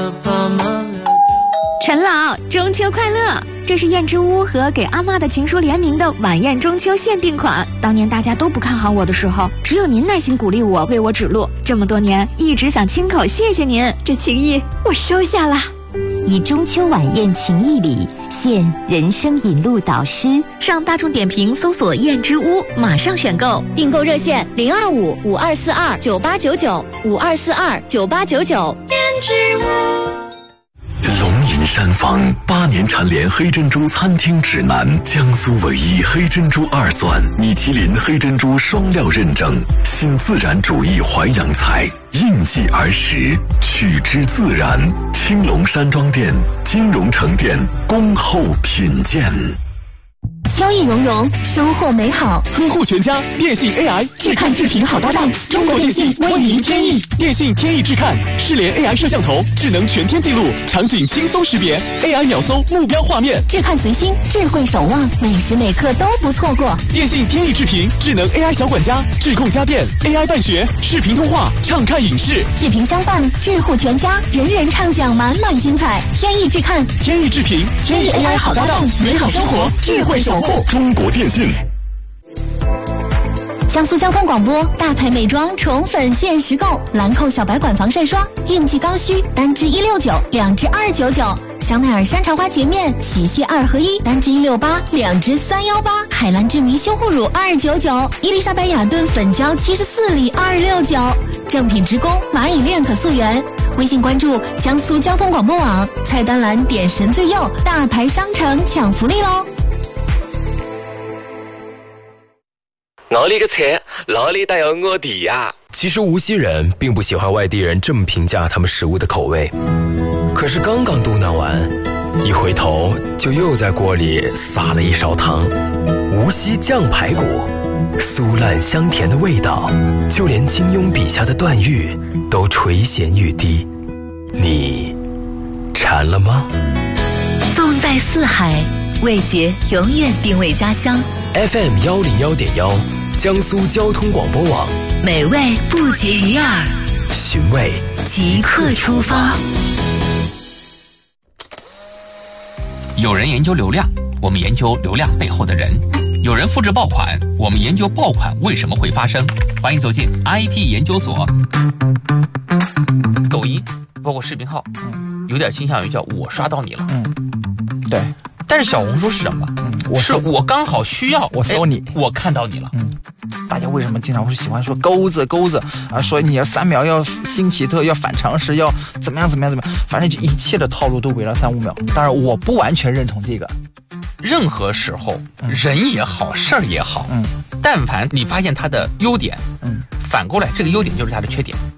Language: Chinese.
陈老，中秋快乐！这是燕之屋和给阿嬷的情书联名的晚宴中秋限定款。当年大家都不看好我的时候，只有您耐心鼓励我，为我指路。这么多年，一直想亲口谢谢您，这情谊我收下了。 以中秋晚宴情谊礼，现人生引路导师。 上大众点评搜索燕之屋，马上选购。 订购热线025-5242-9899，5242-9899。 燕之屋。 龙吟山房8年蝉联黑珍珠餐厅指南，江苏唯一黑珍珠2钻，米其林黑珍珠双料认证，新自然主义淮扬菜，应季而食，取之自然。青龙山庄店、金融城店恭候品鉴。 交易融融，收获美好。 呵护全家，电信 AI 智看智屏好搭档，中国电信为您天翼。电信天翼智看，视联 AI 摄像头，智能全天记录，场景轻松识别 ，AI 秒搜目标画面。 智看随心，智慧守望，每时每刻都不错过。 电信天翼智屏，智能 AI 小管家，智控家电 AI 办学，视频通话，畅看影视， 智屏相伴，智护全家，人人畅享满满精彩。天翼智看， 天翼智屏， 天翼 AI 好搭档，美好生活，智慧守护。 中国电信。 江苏交通广播，大牌美妆宠粉限时购，兰蔻小白管防晒霜，应季刚需，单支169，两支299。香奈儿山茶花洁面洗卸2合1，单支168，两支318。海蓝之谜修护乳299，伊丽莎白雅顿粉胶74粒269。正品职工蚂蚁恋可溯源。微信关注江苏交通广播网，菜单栏点神最右，大牌商城抢福利喽！ 我的个菜哪里带有我的呀？ 其实无锡人并不喜欢外地人这么评价他们食物的口味，可是刚刚嘟囔完，一回头就又在锅里撒了一勺汤。无锡酱排骨，酥烂香甜的味道，就连金庸笔下的段誉都垂涎欲滴。你馋了吗？ 纵在四海，味觉永远定位家乡。 FM 101.1，江苏交通广播网， 美味不绝于耳， 寻味即刻出发。 有人研究流量，我们研究流量背后的人；有人复制爆款，我们研究爆款为什么会发生。欢迎走进 IP 研究所。抖音包括视频号，有点倾向于叫我刷到你了， 对。 但是小红书是什么？是我刚好需要， 我搜你， 我看到你了。 大家为什么经常会喜欢说钩子啊？说你要3秒，要新奇特，要反常识，要怎么样，反正就一切的套路都围绕3-5秒。当然，我不完全认同这个。 任何时候，人也好，事儿也好，但凡你发现他的优点，反过来这个优点就是他的缺点。